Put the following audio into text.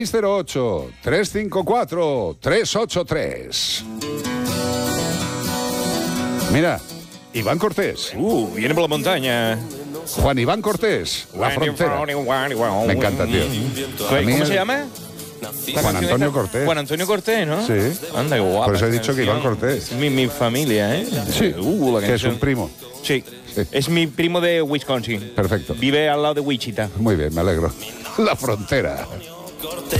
608-354-383. Mira, Iván Cortés. Viene por la montaña. Juan Iván Cortés, La Frontera. Me encanta, tío. ¿Cómo se llama? Juan Antonio Cortés. Juan Antonio Cortés, ¿no? Sí. Anda, qué guapa. Por eso he esa dicho que canción. Iván Cortés. Mi familia, ¿eh? Sí, la que es canción. un primo. Sí. Sí. Es mi primo de Wisconsin. Perfecto. Vive al lado de Wichita. Muy bien, me alegro. La Frontera.